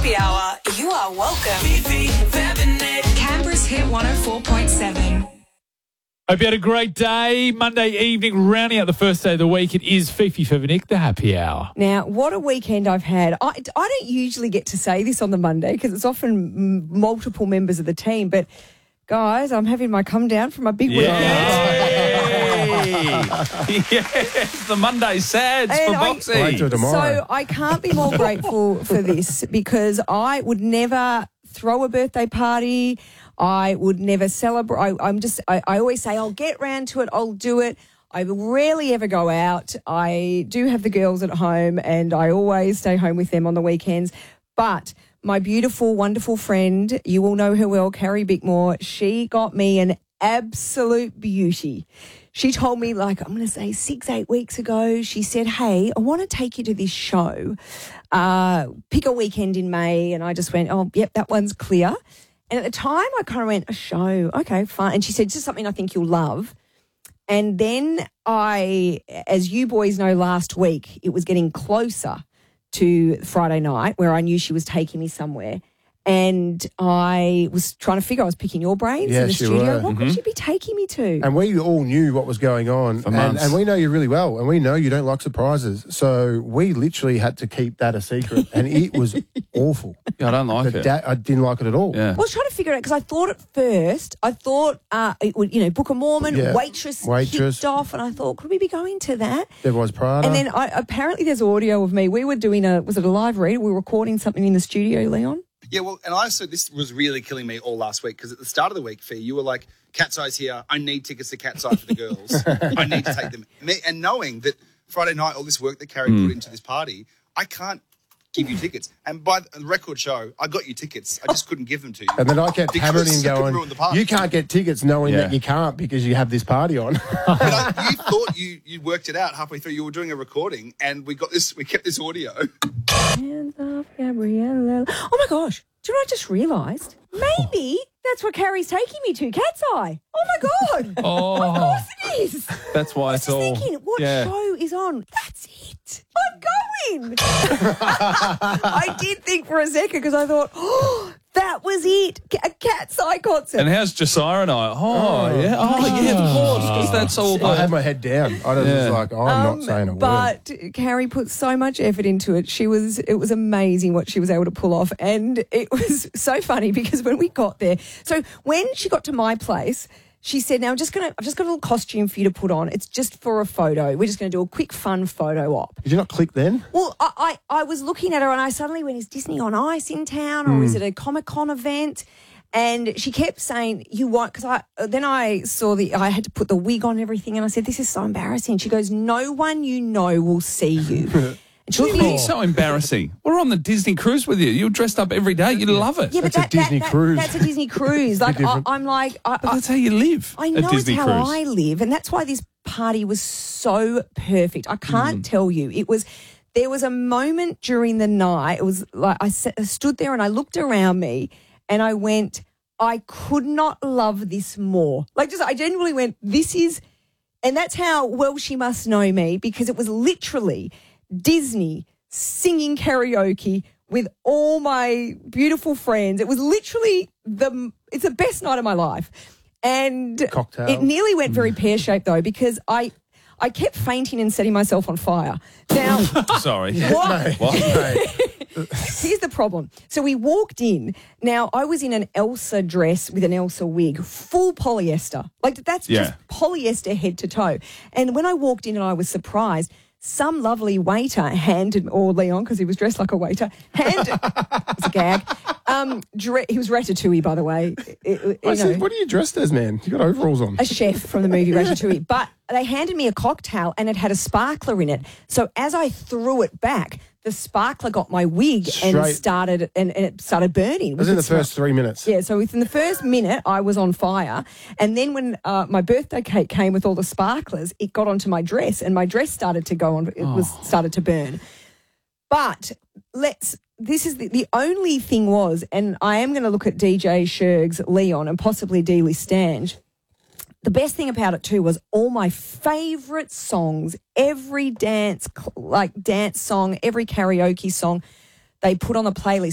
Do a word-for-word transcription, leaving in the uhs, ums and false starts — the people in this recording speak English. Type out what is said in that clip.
happy hour, you are welcome. Canberra's Hit one oh four point seven. Hope you had a great day. Monday evening, rounding out the first day of the week. It is Fifi Fevenick, the happy hour. Now, what a weekend I've had. I, I don't usually get to say this on the Monday because it's often m- multiple members of the team, but guys, I'm having my come down from my big Yay! Yes, the Monday sads And for I- Boxy. Wait till tomorrow. So I can't be more grateful for this because I would never throw a birthday party. I would never celebrate. I, I'm just, I, I always say, I'll get round to it. I'll do it. I rarely ever go out. I do have the girls at home and I always stay home with them on the weekends. But my beautiful, wonderful friend, you all know her well, Carrie Bickmore, she got me an absolute beauty. She told me, like, I'm going to say six, eight weeks ago, she said, hey, I want to take you to this show. Uh, pick a weekend in May. And I just went, oh, yep, that one's clear. And at the time, I kind of went, a show, okay, fine. And she said, just something I think you'll love. And then I, as you boys know, last week, it was getting closer to Friday night where I knew she was taking me somewhere. And I was trying to figure, I was picking your brains in the Yes, you studio. were. What Mhm. could she be taking me to? And we all knew what was going on. For And, months. and we know you really well. And we know you don't like surprises. So we literally had to keep that a secret. And it was awful. Yeah, I don't like The it. da- I didn't like it at all. Yeah. I was trying to figure it out because I thought at first, I thought uh, it would, you know, Book of Mormon, Yeah. Waitress, Waitress. kicked off, and I thought, could we be going to that? There was Prada. And then I, apparently there's audio of me. We were doing a, was it a live read? We were recording something in the studio, Leon. Yeah, well, and I also, this was really killing me all last week because at the start of the week, Fee, you were like, Cat's Eye's here. I need tickets to Cat's Eye for the girls. I need to take them. Me- And knowing that Friday night, all this work that Carrie put into this party, I can't give you tickets. And by the record show, I got you tickets. I just couldn't give them to you. And then I kept Because hammering it and could going, ruin the party. you can't get tickets knowing Yeah. that you can't because you have this party on. But I, you thought you you worked it out halfway through. You were doing a recording, and we got this. We kept this audio. Hands off, Gabriella. Oh my gosh. Do you know what I just realised? Maybe that's what Carrie's taking me to, Cat's Eye. Oh my God. Oh, Of course it is. that's why I was it's just all. thinking, what yeah. show is on? That's it. I'm going. I did think for a second because I thought, oh, that was it. A Cat's Eye concert. And how's Josiah and I? Oh, yeah. Oh, yeah, of course. Because that's all I had the. my head down. I was Yeah. just like, oh, I'm Um, not saying a word. But Carrie put so much effort into it. She was, it was amazing what she was able to pull off. And it was so funny because when we got there, so when she got to my place, she said, now I'm just going to, I've just got a little costume for you to put on. It's just for a photo. We're just going to do a quick fun photo op. Did you not click then? Well, I, I, I was looking at her and I suddenly went, is Disney on Ice in town or is it a Comic-Con event? And she kept saying, you want, because I, then I saw the, I had to put the wig on and everything. And I said, this is so embarrassing. She goes, no one you know will see you. And she What do looked you at mean me- so embarrassing? We're on the Disney cruise with you. You're dressed up every day. You love it. Yeah, but That's a that, Disney that, that, cruise. That's a Disney cruise. Like, I, different. I'm like, I, But I, that's how you live. I at know it's Disney how cruise. I live, and that's why this party was so perfect. I can't tell you. It was. There was a moment during the night. It was like I, sa- I stood there and I looked around me, and I went, I could not love this more. Like, just I genuinely went, this is, and that's how well she must know me because it was literally Disney singing karaoke with all my beautiful friends. It was literally the, it's the best night of my life. And Cocktail. it nearly went very pear-shaped though because I, I kept fainting and setting myself on fire. Now, Sorry. what? What? Here's the problem. So we walked in. Now, I was in an Elsa dress with an Elsa wig, full polyester. Like, that's Yeah. just polyester head to toe. And when I walked in and I was surprised, some lovely waiter handed, or Leon, because he was dressed like a waiter, handed, it's a gag. Um, dre- he was Ratatouille, by the way. It- it- I you said, know, what are you dressed as, man? You got overalls on. a chef from the movie Ratatouille. But they handed me a cocktail and it had a sparkler in it. So as I threw it back, the sparkler got my wig and Straight- started and, and it started burning. It was in the first three minutes. Yeah, so within the first minute, I was on fire. And then when uh, my birthday cake came with all the sparklers, it got onto my dress and my dress started to go on, it was started to burn. But let's, this is the, the only thing was, and I am going to look at D J Sherg's Leon and possibly Dealey Stange. The best thing about it too was all my favourite songs, every dance, like dance song, every karaoke song they put on the playlist.